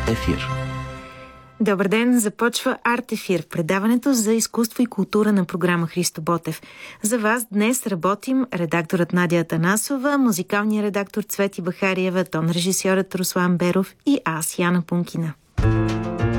Ефир. Добър ден! Започва Арт Ефир, предаването за изкуство и култура на програма Христо Ботев. За вас днес работим редакторът Надя Атанасова, музикалният редактор Цвети Бахариева, тон режисьорът Руслан Беров и аз, Яна Пункина.